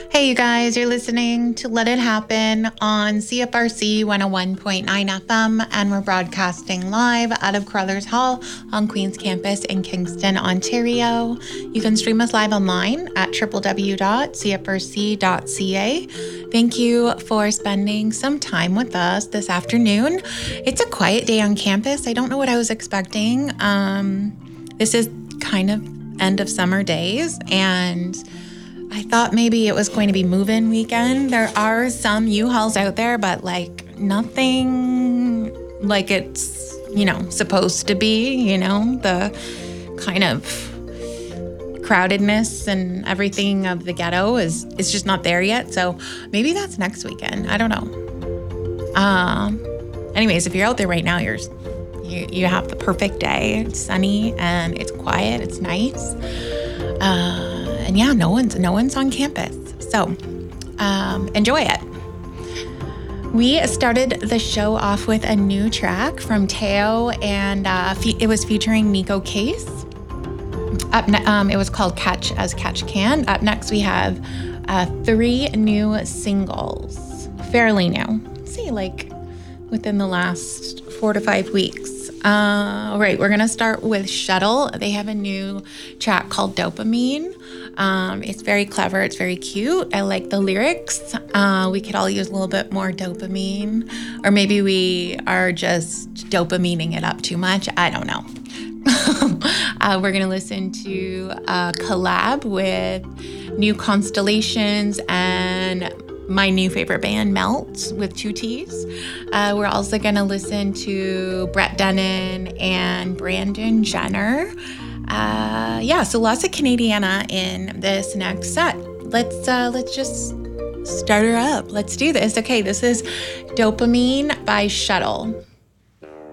Hey, you guys, you're listening to Let It Happen on CFRC 101.9 FM, and we're broadcasting live out of Crothers Hall on Queen's Campus in Kingston, Ontario. You can stream us live online at www.cfrc.ca. Thank you for spending some time with us this afternoon. It's a quiet day on campus. I don't know what I was expecting. This is kind of end of summer days, and I thought maybe it was going to be move-in weekend. There are some U-Hauls out there, but nothing like it's, supposed to be, the kind of crowdedness and everything of the ghetto is just not there yet. So maybe that's next weekend. I don't know. Anyways, if you're out there right now, you have the perfect day. It's sunny and it's quiet. It's nice. And yeah, no one's on campus. So enjoy it. We started the show off with a new track from Teo, and it was featuring Nico Case. It was called Catch as Catch Can. Up next, we have 3 new singles, fairly new. See, within the last 4 to 5 weeks. All right, we're gonna start with Shuttle. They have a new track called Dopamine. It's very clever. It's very cute. I like the lyrics. We could all use a little bit more dopamine, or maybe we are just dopamining it up too much. I don't know. We're going to listen to a collab with New Constellations and my new favorite band, Melt, with 2 T's. We're also going to listen to Brett Dennen and Brandon Jenner. So lots of Canadiana in this next set. Let's just start her up. Let's do this. Okay, this is Dopamine by Shuttle.